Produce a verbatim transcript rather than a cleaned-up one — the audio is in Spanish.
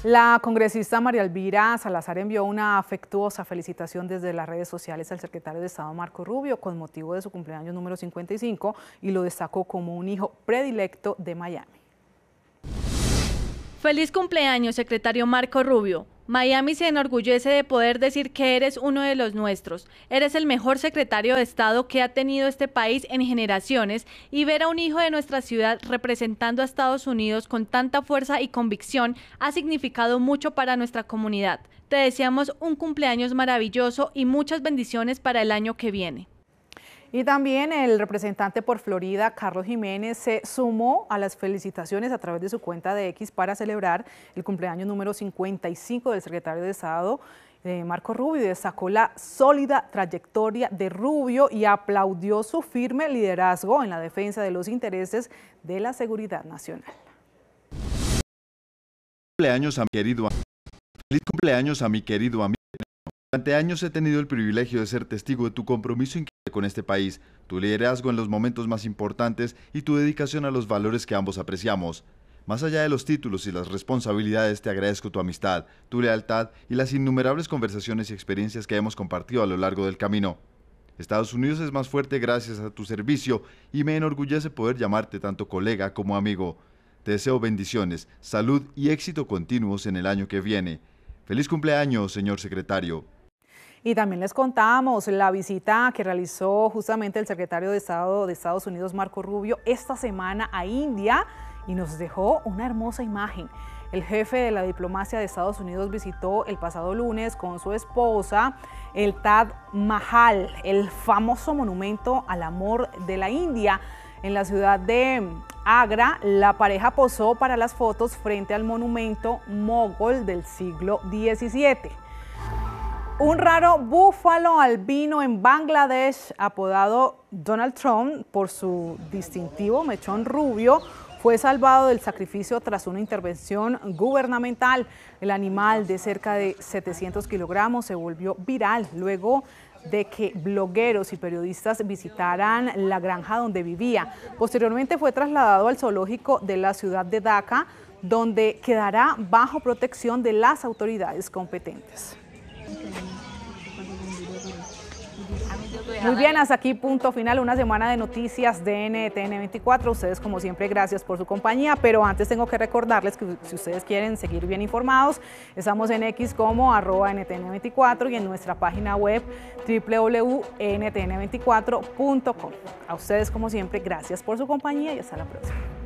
La congresista María Elvira Salazar envió una afectuosa felicitación desde las redes sociales al secretario de Estado Marco Rubio con motivo de su cumpleaños número cincuenta y cinco y lo destacó como un hijo predilecto de Miami. Feliz cumpleaños, secretario Marco Rubio. Miami se enorgullece de poder decir que eres uno de los nuestros. Eres el mejor secretario de Estado que ha tenido este país en generaciones y ver a un hijo de nuestra ciudad representando a Estados Unidos con tanta fuerza y convicción ha significado mucho para nuestra comunidad. Te deseamos un cumpleaños maravilloso y muchas bendiciones para el año que viene. Y también el representante por Florida, Carlos Jiménez, se sumó a las felicitaciones a través de su cuenta de X para celebrar el cumpleaños número cincuenta y cinco del secretario de Estado, eh, Marco Rubio, y destacó la sólida trayectoria de Rubio y aplaudió su firme liderazgo en la defensa de los intereses de la seguridad nacional. Cumpleaños a mi querido, feliz cumpleaños a mi querido amigo. Durante años he tenido el privilegio de ser testigo de tu compromiso inquieto con este país, tu liderazgo en los momentos más importantes y tu dedicación a los valores que ambos apreciamos. Más allá de los títulos y las responsabilidades, te agradezco tu amistad, tu lealtad y las innumerables conversaciones y experiencias que hemos compartido a lo largo del camino. Estados Unidos es más fuerte gracias a tu servicio y me enorgullece poder llamarte tanto colega como amigo. Te deseo bendiciones, salud y éxito continuos en el año que viene. ¡Feliz cumpleaños, señor secretario! Y también les contamos la visita que realizó justamente el secretario de Estado de Estados Unidos, Marco Rubio, esta semana a India y nos dejó una hermosa imagen. El jefe de la diplomacia de Estados Unidos visitó el pasado lunes con su esposa el Taj Mahal, el famoso monumento al amor de la India. En la ciudad de Agra, la pareja posó para las fotos frente al monumento mogol del siglo diecisiete. Un raro búfalo albino en Bangladesh, apodado Donald Trump por su distintivo mechón rubio, fue salvado del sacrificio tras una intervención gubernamental. El animal de cerca de setecientos kilogramos se volvió viral luego de que blogueros y periodistas visitaran la granja donde vivía. Posteriormente fue trasladado al zoológico de la ciudad de Dhaka, donde quedará bajo protección de las autoridades competentes. Muy bien, hasta aquí punto final, una semana de noticias de N T N veinticuatro. Ustedes, como siempre, gracias por su compañía, pero antes tengo que recordarles que si ustedes quieren seguir bien informados, estamos en X como arroba N T N veinticuatro y en nuestra página web doble u doble u doble u punto N T N veinticuatro punto com. A ustedes, como siempre, gracias por su compañía y hasta la próxima.